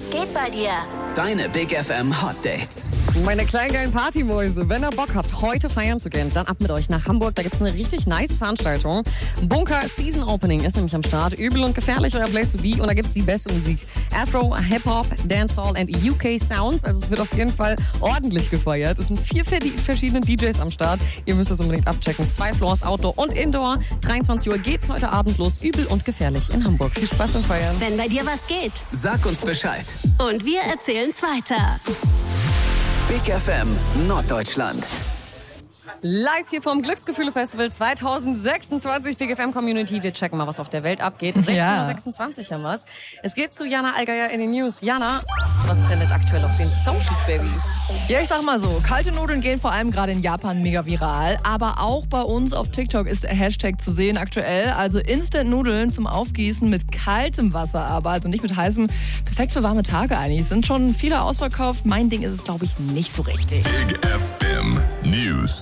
geht bei dir? Deine Big FM Hot Dates. Meine kleinen geilen Partymäuse, wenn ihr Bock habt, heute feiern zu gehen, dann ab mit euch nach Hamburg. Da gibt es eine richtig nice Veranstaltung. Bunker Season Opening ist nämlich am Start. Übel und gefährlich, euer Place to be. Und da gibt es die beste Musik. Afro, Hip-Hop, Dancehall und UK Sounds. Also es wird auf jeden Fall ordentlich gefeiert. Es sind 4 verschiedene DJs am Start. Ihr müsst es unbedingt abchecken. 2 Floors, Outdoor und Indoor. 23 Uhr geht's heute Abend los. Übel und gefährlich in Hamburg. Viel Spaß beim Feiern. Wenn bei dir was geht. Sag uns Bescheid. Und wir erzählen's weiter. Big FM Norddeutschland. Live hier vom Glücksgefühle-Festival 2026 Big FM Community. Wir checken mal, was auf der Welt abgeht. 16.26 Uhr haben wir's. Es geht zu Jana Allgeier in den News. Jana, was trendet aktuell auf den Socials, Baby? Ja, ich sag mal so, kalte Nudeln gehen vor allem gerade in Japan mega viral. Aber auch bei uns auf TikTok ist der Hashtag zu sehen aktuell. Also Instant-Nudeln zum Aufgießen mit kaltem Wasser, aber also nicht mit heißem. Perfekt für warme Tage eigentlich. Es sind schon viele ausverkauft. Mein Ding ist es, glaube ich, nicht so richtig. Big FM News.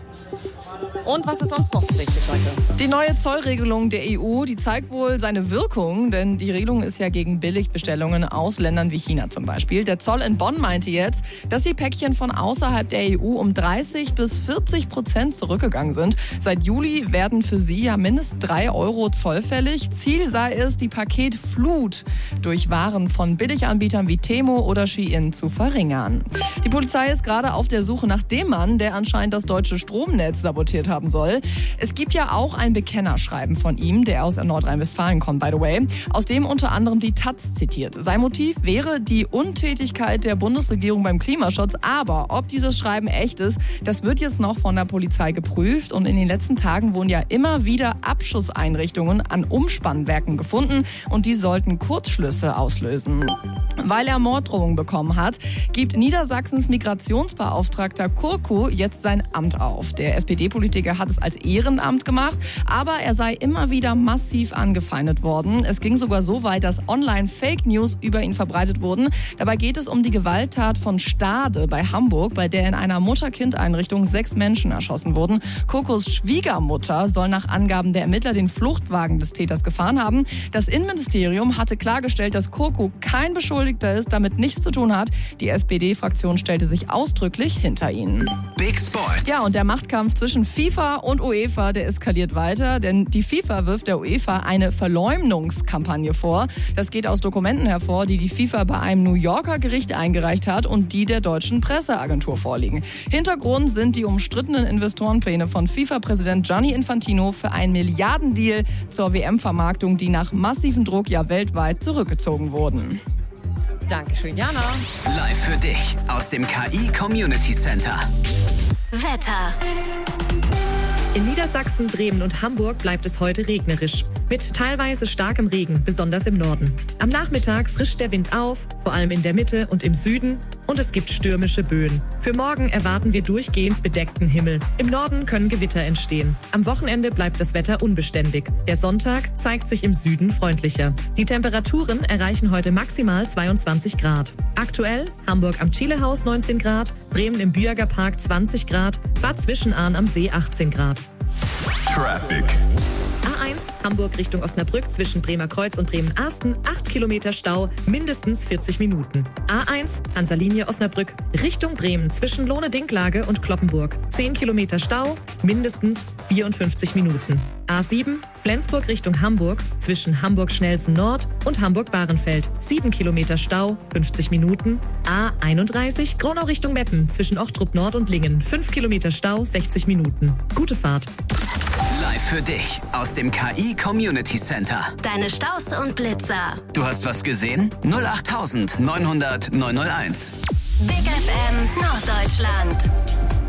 Und was ist sonst noch so wichtig heute? Die neue Zollregelung der EU, die zeigt wohl seine Wirkung, denn die Regelung ist ja gegen Billigbestellungen aus Ländern wie China zum Beispiel. Der Zoll in Bonn meinte jetzt, dass die Päckchen von außerhalb der EU um 30-40% zurückgegangen sind. Seit Juli werden für sie ja mindestens 3 Euro Zoll fällig. Ziel sei es, die Paketflut durch Waren von Billiganbietern wie Temo oder Shein zu verringern. Die Polizei ist gerade auf der Suche nach dem Mann, der anscheinend das deutsche Stromnetz sabotiert haben soll. Es gibt ja auch ein Bekennerschreiben von ihm, der aus Nordrhein-Westfalen kommt, by the way, aus dem unter anderem die Taz zitiert. Sein Motiv wäre die Untätigkeit der Bundesregierung beim Klimaschutz, aber ob dieses Schreiben echt ist, das wird jetzt noch von der Polizei geprüft und in den letzten Tagen wurden ja immer wieder Abschusseinrichtungen an Umspannwerken gefunden und die sollten Kurzschlüsse auslösen. Weil er Morddrohungen bekommen hat, gibt Niedersachsens Migrationsbeauftragter Kurku jetzt sein Amt auf. Der SPD-Politiker hat es als Ehrenamt gemacht, aber er sei immer wieder massiv angefeindet worden. Es ging sogar so weit, dass online Fake News über ihn verbreitet wurden. Dabei geht es um die Gewalttat von Stade bei Hamburg, bei der in einer Mutter-Kind-Einrichtung 6 Menschen erschossen wurden. Kurkus Schwiegermutter soll nach Angaben der Ermittler den Fluchtwagen des Täters gefahren haben. Das Innenministerium hatte klargestellt, dass Kurku kein Beschuldigter ist, damit nichts zu tun hat. Die SPD-Fraktion stellte sich ausdrücklich hinter ihn. Big Sports. Ja, und der Machtkampf zwischen FIFA und UEFA, der eskaliert weiter, denn die FIFA wirft der UEFA eine Verleumdungskampagne vor. Das geht aus Dokumenten hervor, die die FIFA bei einem New Yorker Gericht eingereicht hat und die der deutschen Presseagentur vorliegen. Hintergrund sind die umstrittenen Investorenpläne von FIFA-Präsident Gianni Infantino für einen Milliardendeal zur WM-Vermarktung, die nach massivem Druck ja weltweit zurückgezogen wurden. Dankeschön, Jana. Live für dich aus dem KI Community Center. Wetter. In Niedersachsen, Bremen und Hamburg bleibt es heute regnerisch. Mit teilweise starkem Regen, besonders im Norden. Am Nachmittag frischt der Wind auf, vor allem in der Mitte und im Süden. Und es gibt stürmische Böen. Für morgen erwarten wir durchgehend bedeckten Himmel. Im Norden können Gewitter entstehen. Am Wochenende bleibt das Wetter unbeständig. Der Sonntag zeigt sich im Süden freundlicher. Die Temperaturen erreichen heute maximal 22 Grad. Aktuell Hamburg am Chilehaus 19 Grad, Bremen im Büager Park 20 Grad, Bad Zwischenahn am See 18 Grad. Traffic. A1 Hamburg Richtung Osnabrück zwischen Bremer Kreuz und Bremen-Arsten 8 Kilometer Stau, mindestens 40 Minuten. A1 Hansa-Linie Osnabrück Richtung Bremen zwischen Lohne-Dinklage und Cloppenburg 10 Kilometer Stau, mindestens 54 Minuten. A7 Flensburg Richtung Hamburg zwischen Hamburg-Schnelsen Nord und Hamburg-Bahrenfeld 7 Kilometer Stau, 50 Minuten. A31 Gronau Richtung Meppen zwischen Ochtrup Nord und Lingen 5 Kilometer Stau, 60 Minuten. Gute Fahrt. Live für dich aus dem KI Community Center. Deine Staus und Blitzer. Du hast was gesehen? 08900 901. Big FM Norddeutschland.